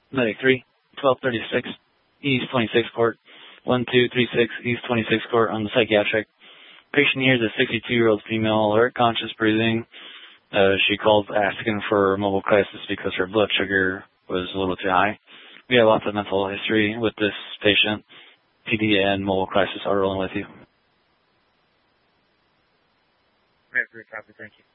Medic 3, 1236, East 26 Court, 1236 East 26 Court on the psychiatric. Patient here is a 62-year-old female, alert, conscious breathing. She called asking for mobile crisis because her blood sugar was a little too high. We have lots of mental history with this patient. PD and mobile crisis are rolling with you. Right, copy, thank you.